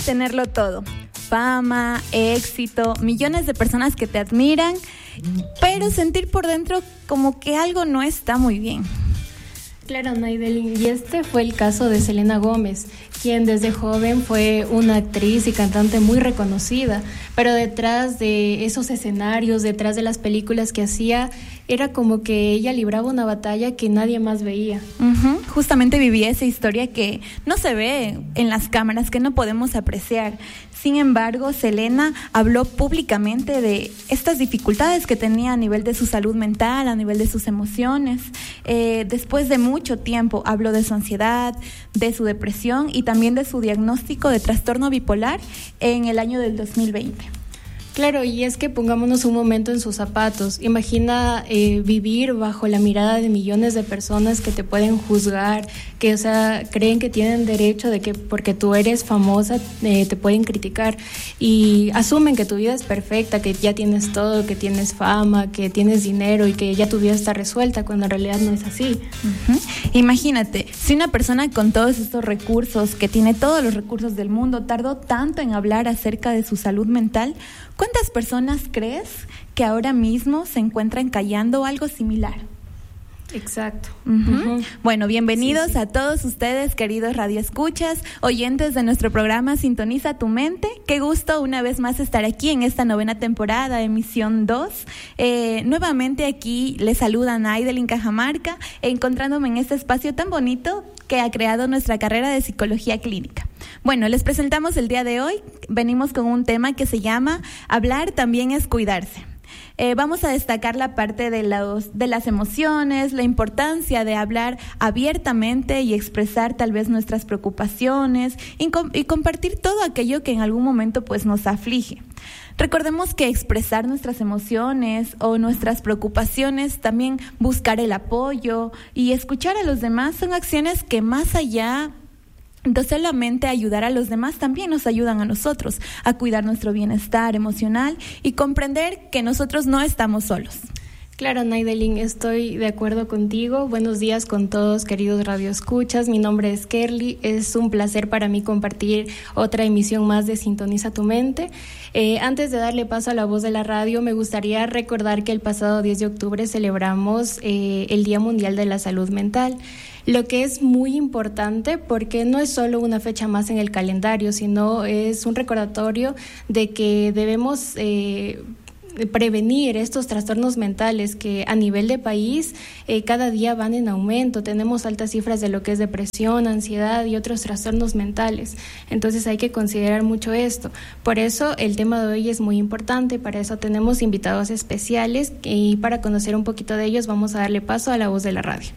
tenerlo todo. Fama, éxito, millones de personas que te admiran, pero sentir por dentro como que algo no está muy bien. Claro, Naidelin, y este fue el caso de Selena Gómez, quien desde joven fue una actriz y cantante muy reconocida, pero detrás de esos escenarios, detrás de las películas que hacía, era como que ella libraba una batalla que nadie más veía. Justamente vivía esa historia que no se ve en las cámaras, que no podemos apreciar. Sin embargo, Selena habló públicamente de estas dificultades que tenía a nivel de su salud mental, a nivel de sus emociones. Después de mucho tiempo habló de su ansiedad, de su depresión y también de su diagnóstico de trastorno bipolar en el año del 2020. Claro, y es que pongámonos un momento en sus zapatos. Imagina vivir bajo la mirada de millones de personas que te pueden juzgar, que, o sea, creen que tienen derecho de que porque tú eres famosa te pueden criticar y asumen que tu vida es perfecta, que ya tienes todo, que tienes fama, que tienes dinero y que ya tu vida está resuelta, cuando en realidad no es así. Imagínate, si una persona con todos estos recursos, que tiene todos los recursos del mundo, tardó tanto en hablar acerca de su salud mental, ¿cuántas personas crees que ahora mismo se encuentran callando algo similar? Exacto. Bueno, bienvenidos a todos ustedes, queridos radioescuchas, oyentes de nuestro programa Sintoniza tu Mente. Qué gusto una vez más estar aquí en esta 9ª temporada, emisión 2. Nuevamente aquí les saluda Naidelin Cajamarca, encontrándome en este espacio tan bonito que ha creado nuestra carrera de psicología clínica. Bueno, les presentamos el día de hoy. Venimos con un tema que se llama Hablar también es cuidarse. Vamos a destacar la parte de las emociones, la importancia de hablar abiertamente y expresar tal vez nuestras preocupaciones y compartir todo aquello que en algún momento pues nos aflige. Recordemos que expresar nuestras emociones o nuestras preocupaciones, también buscar el apoyo y escuchar a los demás son acciones que más allá de solamente ayudar a los demás, también nos ayudan a nosotros a cuidar nuestro bienestar emocional y comprender que nosotros no estamos solos. Claro, Naidelin, estoy de acuerdo contigo. Buenos días con todos, queridos radioescuchas. Mi nombre es Kerly. Es un placer para mí compartir otra emisión más de Sintoniza tu Mente. Antes de darle paso a la voz de la radio, me gustaría recordar que el pasado 10 de octubre celebramos el Día Mundial de la Salud Mental. Lo que es muy importante porque no es solo una fecha más en el calendario, sino es un recordatorio de que debemos prevenir estos trastornos mentales que a nivel de país cada día van en aumento. Tenemos altas cifras de lo que es depresión, ansiedad y otros trastornos mentales. Entonces hay que considerar mucho esto. Por eso el tema de hoy es muy importante. Para eso tenemos invitados especiales y para conocer un poquito de ellos vamos a darle paso a la voz de la radio.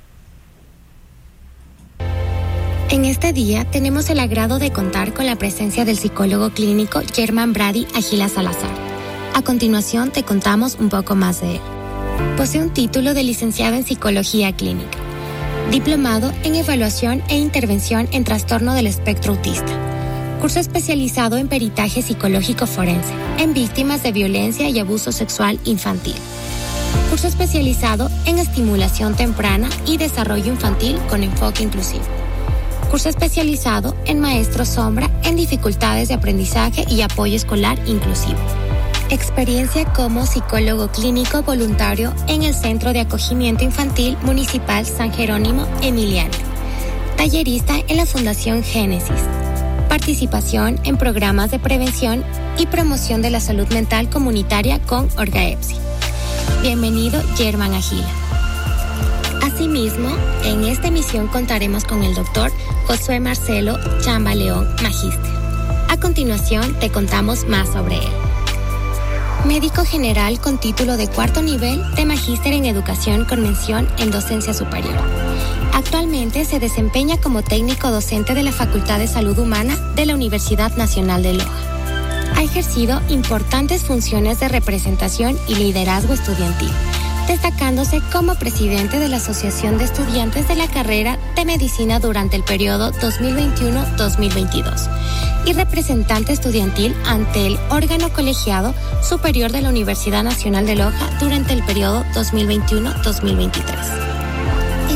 En este día tenemos el agrado de contar con la presencia del psicólogo clínico Germán Brady Agila Salazar. A continuación te contamos un poco más de él. Posee un título de licenciado en psicología clínica, diplomado en evaluación e intervención en trastorno del espectro autista, curso especializado en peritaje psicológico forense en víctimas de violencia y abuso sexual infantil, curso especializado en estimulación temprana y desarrollo infantil con enfoque inclusivo, curso especializado en maestro sombra en dificultades de aprendizaje y apoyo escolar inclusivo. Experiencia como psicólogo clínico voluntario en el Centro de Acogimiento Infantil Municipal San Jerónimo Emiliano. Tallerista en la Fundación Génesis. Participación en programas de prevención y promoción de la salud mental comunitaria con Orgaepsi. Bienvenido, Germán Agila. Asimismo, en esta emisión contaremos con el doctor Josué Marcelo Chamba León, magíster. A continuación, te contamos más sobre él. Médico general con título de 4º nivel de magíster en educación con mención en docencia superior. Actualmente se desempeña como técnico docente de la Facultad de Salud Humana de la Universidad Nacional de Loja. Ha ejercido importantes funciones de representación y liderazgo estudiantil, destacándose como presidente de la Asociación de Estudiantes de la Carrera de Medicina durante el periodo 2021-2022 y representante estudiantil ante el órgano colegiado superior de la Universidad Nacional de Loja durante el periodo 2021-2023. En el ámbito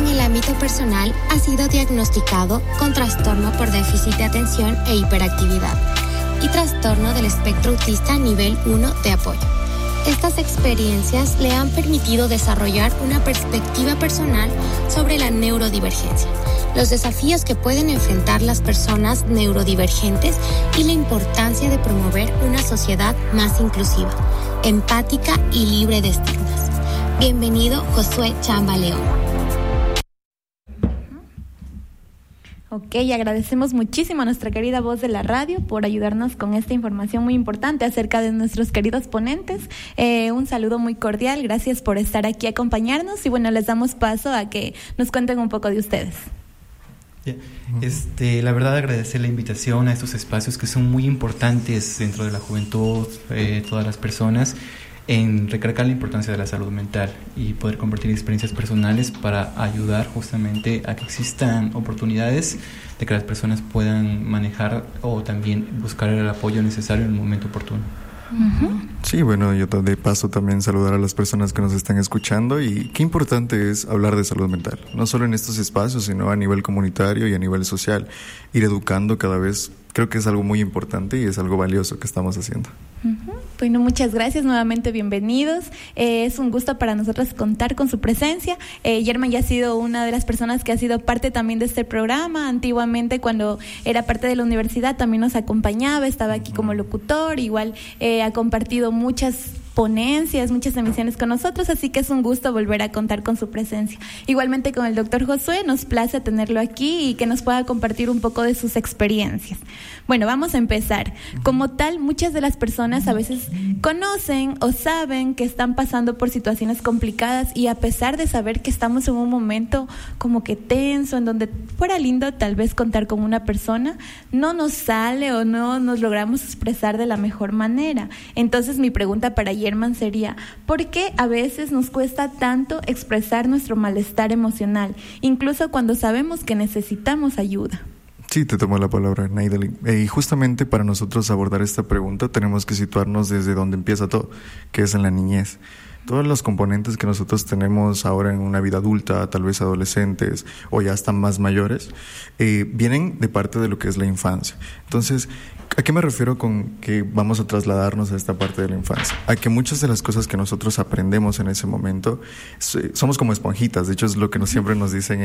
Este personal ha sido diagnosticado con trastorno por déficit de atención e hiperactividad y trastorno del espectro autista nivel 1 de apoyo. Estas experiencias le han permitido desarrollar una perspectiva personal sobre la neurodivergencia, los desafíos que pueden enfrentar las personas neurodivergentes y la importancia de promover una sociedad más inclusiva, empática y libre de estigmas. Bienvenido, Josué Chamba León. Ok, agradecemos muchísimo a nuestra querida voz de la radio por ayudarnos con esta información muy importante acerca de nuestros queridos ponentes. Un saludo muy cordial, gracias por estar aquí a acompañarnos y bueno, les damos paso a que nos cuenten un poco de ustedes. La verdad, agradecer la invitación a estos espacios que son muy importantes dentro de la juventud, todas las personas, en recalcar la importancia de la salud mental y poder compartir experiencias personales para ayudar justamente a que existan oportunidades de que las personas puedan manejar o también buscar el apoyo necesario en el momento oportuno. Sí, bueno, yo de paso también saludar a las personas que nos están escuchando y qué importante es hablar de salud mental, no solo en estos espacios, sino a nivel comunitario y a nivel social, ir educando cada vez. Creo que es algo muy importante y es algo valioso que estamos haciendo. Bueno, muchas gracias, nuevamente bienvenidos. Es un gusto para nosotros contar con su presencia. Germán ya ha sido una de las personas que ha sido parte también de este programa. Antiguamente, cuando era parte de la universidad, también nos acompañaba, estaba aquí como locutor, igual ha compartido muchas ponencias, muchas emisiones con nosotros, así que es un gusto volver a contar con su presencia. Igualmente con el doctor Josué, nos place tenerlo aquí y que nos pueda compartir un poco de sus experiencias. Bueno, vamos a empezar. Como tal, muchas de las personas a veces conocen o saben que están pasando por situaciones complicadas y a pesar de saber que estamos en un momento como que tenso, en donde fuera lindo tal vez contar con una persona, no nos sale o no nos logramos expresar de la mejor manera. Entonces mi pregunta para Germán sería, ¿por qué a veces nos cuesta tanto expresar nuestro malestar emocional, incluso cuando sabemos que necesitamos ayuda? Sí, te tomo la palabra, Naidelin. Y justamente para nosotros abordar esta pregunta tenemos que situarnos desde donde empieza todo, que es en la niñez. Todos los componentes que nosotros tenemos ahora en una vida adulta, tal vez adolescentes o ya están más mayores, vienen de parte de lo que es la infancia. Entonces, ¿a qué me refiero con que vamos a trasladarnos a esta parte de la infancia? A que muchas de las cosas que nosotros aprendemos en ese momento somos como esponjitas. De hecho, es lo que siempre nos dicen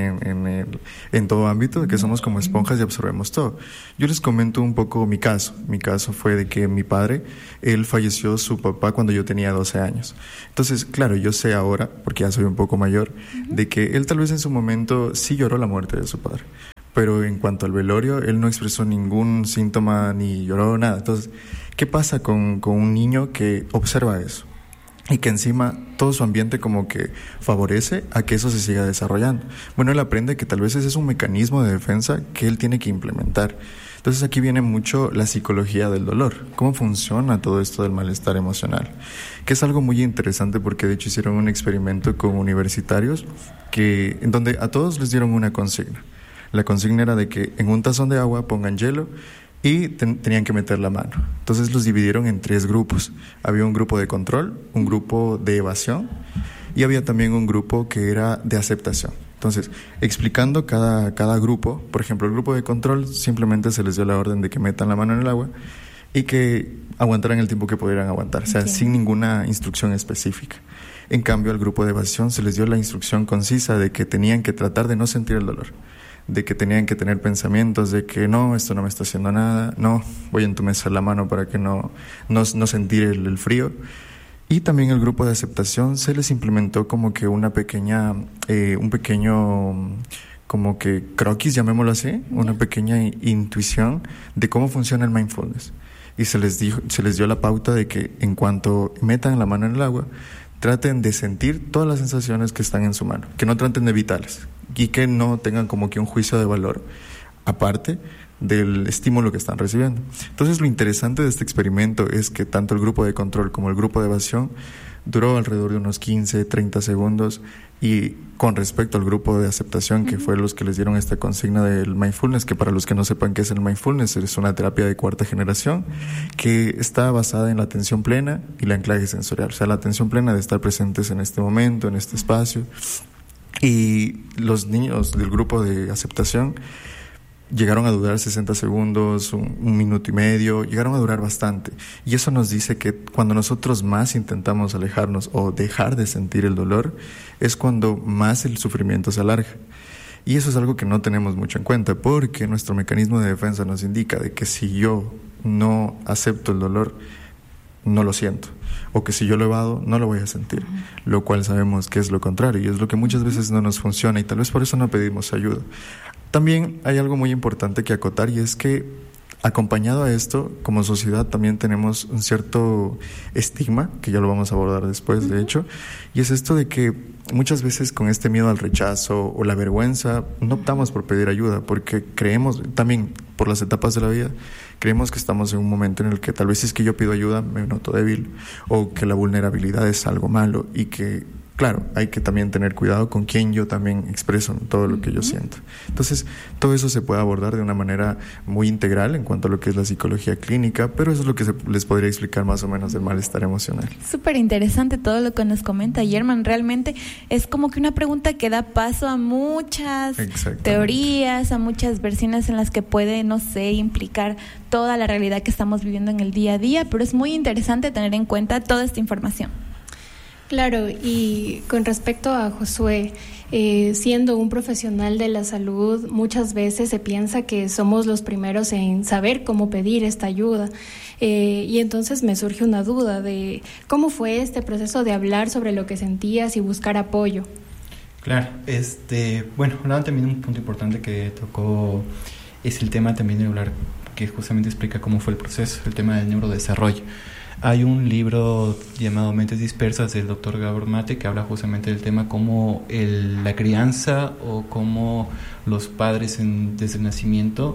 en todo ámbito, que somos como esponjas y absorbemos todo. Yo les comento un poco mi caso. Mi caso fue de que mi padre, él falleció su papá cuando yo tenía 12 años. Entonces, claro, yo sé ahora, porque ya soy un poco mayor, de que él tal vez en su momento sí lloró la muerte de su padre. Pero en cuanto al velorio, él no expresó ningún síntoma ni lloró nada. Entonces, ¿qué pasa con un niño que observa eso? Y que encima todo su ambiente como que favorece a que eso se siga desarrollando. Bueno, él aprende que tal vez ese es un mecanismo de defensa que él tiene que implementar. Entonces aquí viene mucho la psicología del dolor. ¿Cómo funciona todo esto del malestar emocional? Que es algo muy interesante porque de hecho hicieron un experimento con universitarios en donde a todos les dieron una consigna. La consigna era de que en un tazón de agua pongan hielo y tenían que meter la mano. Entonces los dividieron en 3 grupos. Había un grupo de control, un grupo de evasión y había también un grupo que era de aceptación. Entonces, explicando cada grupo, por ejemplo, el grupo de control simplemente se les dio la orden de que metan la mano en el agua y que aguantaran el tiempo que pudieran aguantar, o sea, sin ninguna instrucción específica. En cambio, al grupo de evasión se les dio la instrucción concisa de que tenían que tratar de no sentir el dolor, de que tenían que tener pensamientos de que no, esto no me está haciendo nada, no, voy a entumecer la mano para que no sentir el frío. Y también el grupo de aceptación se les implementó como que un pequeño como que croquis, llamémoslo así, una pequeña intuición de cómo funciona el mindfulness. Y se les dio la pauta de que en cuanto metan la mano en el agua, traten de sentir todas las sensaciones que están en su mano, que no traten de evitarlas y que no tengan como que un juicio de valor aparte del estímulo que están recibiendo. Entonces lo interesante de este experimento es que tanto el grupo de control como el grupo de evasión duró alrededor de unos 15-30 segundos y con respecto al grupo de aceptación, que fue los que les dieron esta consigna del mindfulness, que para los que no sepan qué es el mindfulness, es una terapia de 4ª generación que está basada en la atención plena y el anclaje sensorial, o sea, la atención plena de estar presentes en este momento, en este espacio. Y los niños del grupo de aceptación llegaron a durar 60 segundos, un minuto y medio, llegaron a durar bastante. Y eso nos dice que cuando nosotros más intentamos alejarnos o dejar de sentir el dolor, es cuando más el sufrimiento se alarga. Y eso es algo que no tenemos mucho en cuenta, porque nuestro mecanismo de defensa nos indica de que si yo no acepto el dolor, no lo siento, o que si yo lo evado, no lo voy a sentir, lo cual sabemos que es lo contrario, y es lo que muchas veces no nos funciona, y tal vez por eso no pedimos ayuda. También hay algo muy importante que acotar, y es que acompañado a esto, como sociedad también tenemos un cierto estigma, que ya lo vamos a abordar después, de hecho, y es esto de que muchas veces con este miedo al rechazo o la vergüenza no optamos por pedir ayuda, porque creemos, también por las etapas de la vida, creemos que estamos en un momento en el que tal vez si es que yo pido ayuda me noto débil, o que la vulnerabilidad es algo malo, y que claro, hay que también tener cuidado con quién yo también expreso todo lo que yo siento. Entonces, todo eso se puede abordar de una manera muy integral en cuanto a lo que es la psicología clínica, pero eso es lo que les podría explicar más o menos del malestar emocional. Súper interesante todo lo que nos comenta Germán. Realmente es como que una pregunta que da paso a muchas teorías, a muchas versiones en las que puede, no sé, implicar toda la realidad que estamos viviendo en el día a día, pero es muy interesante tener en cuenta toda esta información. Claro, y con respecto a Josué, siendo un profesional de la salud, muchas veces se piensa que somos los primeros en saber cómo pedir esta ayuda. Y entonces me surge una duda de cómo fue este proceso de hablar sobre lo que sentías y buscar apoyo. Claro, bueno, hablando también de un punto importante que tocó, es el tema también de hablar, que justamente explica cómo fue el proceso, el tema del neurodesarrollo. Hay un libro llamado Mentes Dispersas del Dr. Gabor Mate que habla justamente del tema cómo la crianza o cómo los padres desde el nacimiento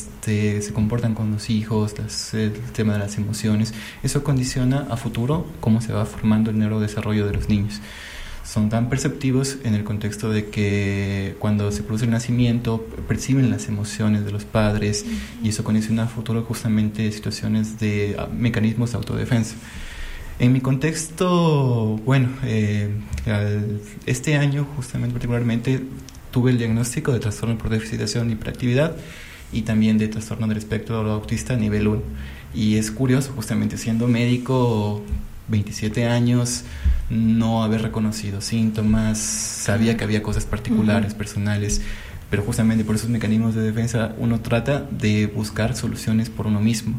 se comportan con los hijos, el tema de las emociones. Eso condiciona a futuro cómo se va formando el neurodesarrollo de los niños. Son tan perceptivos en el contexto de que cuando se produce el nacimiento perciben las emociones de los padres y eso condiciona a futuro justamente situaciones de mecanismos de autodefensa. En mi contexto, bueno, este año justamente particularmente tuve el diagnóstico de trastorno por déficit de atención y hiperactividad y también de trastorno del espectro autista nivel 1. Y es curioso, justamente siendo médico, 27 años, no haber reconocido síntomas, sabía que había cosas particulares, personales, pero justamente por esos mecanismos de defensa uno trata de buscar soluciones por uno mismo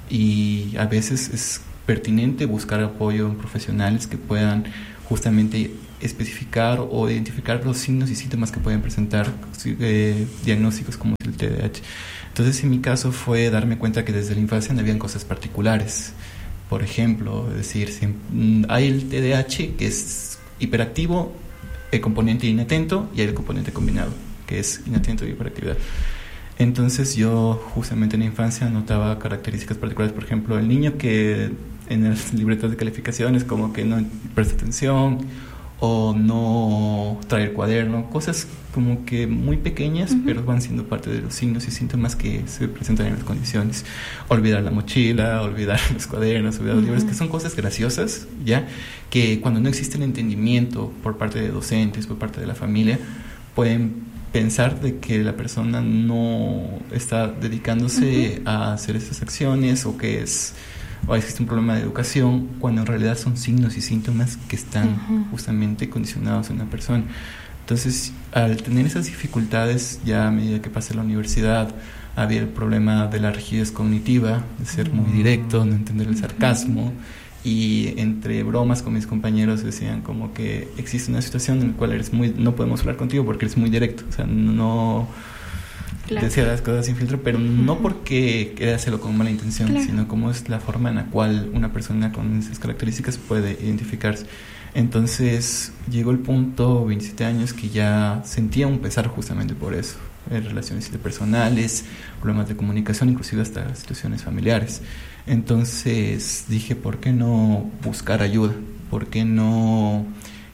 y a veces es pertinente buscar apoyo en profesionales que puedan justamente especificar o identificar los signos y síntomas que pueden presentar diagnósticos como el TDAH. Entonces en mi caso fue darme cuenta que desde la infancia no habían cosas particulares. Por ejemplo, es decir, si hay el TDAH que es hiperactivo, el componente inatento, y hay el componente combinado, que es inatento y hiperactividad. Entonces yo justamente en la infancia notaba características particulares, por ejemplo, el niño que en las libretas de calificaciones como que no presta atención o no trae el cuaderno, cosas como que muy pequeñas, pero van siendo parte de los signos y síntomas que se presentan en las condiciones. Olvidar la mochila, olvidar los cuadernos, olvidar los libros, que son cosas graciosas, ya, que cuando no existe el entendimiento por parte de docentes, por parte de la familia, pueden pensar de que la persona no está dedicándose a hacer esas acciones o que existe un problema de educación, cuando en realidad son signos y síntomas que están justamente condicionados en una persona. Entonces, al tener esas dificultades, ya a medida que pasé a la universidad, había el problema de la rigidez cognitiva, de ser muy directo, no entender el sarcasmo, y entre bromas con mis compañeros decían como que existe una situación en la cual no podemos hablar contigo porque eres muy directo, o sea, no... Claro. Decía las cosas sin filtro, pero no porque quiera hacerlo con mala intención, sino como es la forma en la cual una persona con esas características puede identificarse. Entonces llegó el punto, 27 años, que ya sentía un pesar justamente por eso, relaciones interpersonales, problemas de comunicación, inclusive hasta situaciones familiares. Entonces dije, ¿por qué no buscar ayuda? ¿Por qué no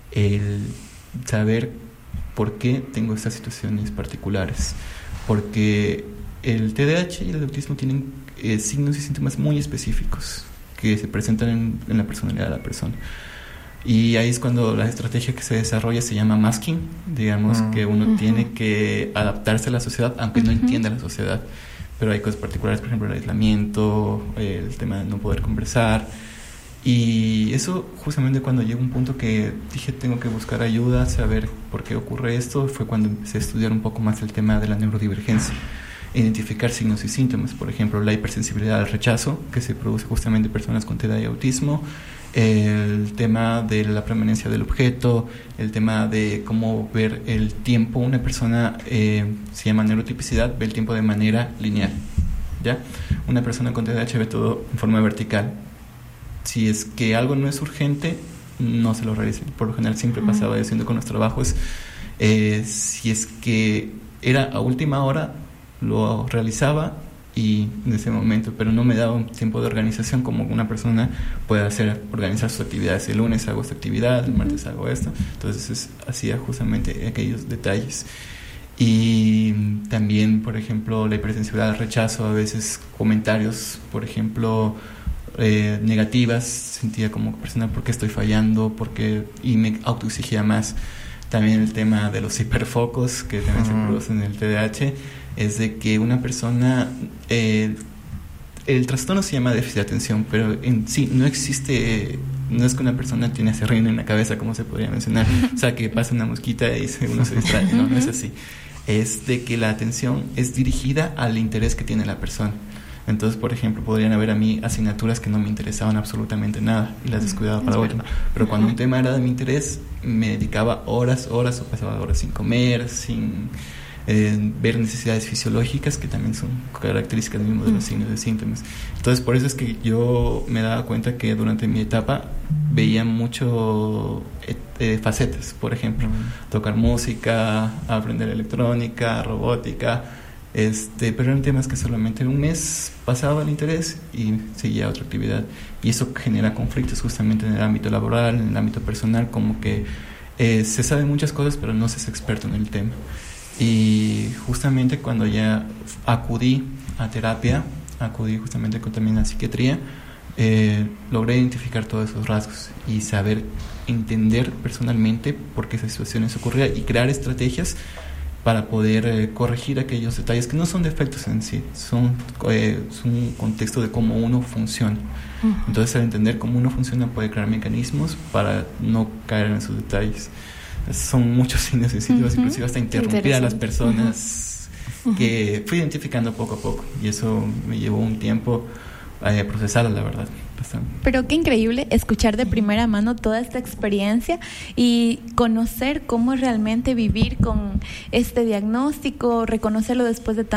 saber por qué tengo estas situaciones particulares? Porque el TDAH y el autismo tienen signos y síntomas muy específicos que se presentan en la personalidad de la persona. Y ahí es cuando la estrategia que se desarrolla se llama masking, digamos que uno tiene que adaptarse a la sociedad, aunque no entienda la sociedad. Pero hay cosas particulares, por ejemplo, el aislamiento, el tema de no poder conversar. Y eso justamente cuando llegó un punto que dije tengo que buscar ayuda, saber por qué ocurre esto, fue cuando empecé a estudiar un poco más el tema de la neurodivergencia. Identificar signos y síntomas, por ejemplo, la hipersensibilidad al rechazo, que se produce justamente en personas con TDA y autismo, el tema de la permanencia del objeto, el tema de cómo ver el tiempo. Una persona, se llama neurotipicidad, ve el tiempo de manera lineal, ¿ya? Una persona con TDAH ve todo en forma vertical. Si es que algo no es urgente, no se lo realiza. Por lo general siempre pasaba haciendo con los trabajos, si es que era a última hora, lo realizaba y en ese momento, pero no me daba un tiempo de organización como una persona puede organizar sus actividades. El lunes hago esta actividad, el martes hago esto. Entonces hacía justamente aquellos detalles. Y también, por ejemplo, la hipersensibilidad al rechazo, a veces comentarios, por ejemplo, negativas, sentía como persona por qué estoy fallando, y me autoexigía más. También el tema de los hiperfocos que también se producen en el TDAH, es de que una persona, el trastorno se llama déficit de atención, pero en sí no existe, no es que una persona tiene acerrín en la cabeza, como se podría mencionar, o sea, que pasa una mosquita y uno se distrae, no es así. Es de que la atención es dirigida al interés que tiene la persona. Entonces, por ejemplo, podrían haber a mí asignaturas que no me interesaban absolutamente nada y las descuidaba para otro. Pero cuando un tema era de mi interés, me dedicaba horas, o pasaba horas sin comer, sin ver necesidades fisiológicas, que también son características mismas de los signos de síntomas. Entonces, por eso es que yo me daba cuenta que durante mi etapa veía mucho facetas, por ejemplo, tocar música, aprender electrónica, robótica, pero eran temas que solamente en un mes pasaba el interés y seguía otra actividad, y eso genera conflictos justamente en el ámbito laboral, en el ámbito personal, como que se saben muchas cosas pero no se es experto en el tema. Y justamente cuando ya acudí a terapia, acudí justamente también a psiquiatría, logré identificar todos esos rasgos y saber entender personalmente por qué esas situaciones ocurrían y crear estrategias para poder corregir aquellos detalles que no son defectos en sí, son un contexto de cómo uno funciona. Entonces, al entender cómo uno funciona, puede crear mecanismos para no caer en esos detalles. Son muchos signos y síntomas, inclusive hasta interrumpir a las personas, que fui identificando poco a poco, y eso me llevó un tiempo a procesarla, la verdad. Bastante. Pero qué increíble escuchar de primera mano toda esta experiencia y conocer cómo realmente vivir con este diagnóstico, reconocerlo después de tanto